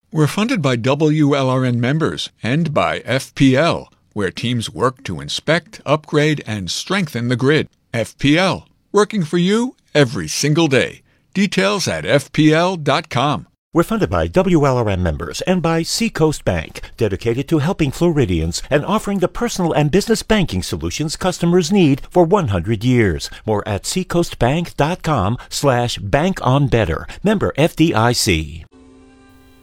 We're funded by WLRN members and by FPL, where teams work to inspect, upgrade, and strengthen the grid. FPL, working for you every single day. Details at fpl.com. We're funded by WLRN members and by Seacoast Bank, dedicated to helping Floridians and offering the personal and business banking solutions customers need for 100 years. More at seacoastbank.com/bankonbetter. Member FDIC.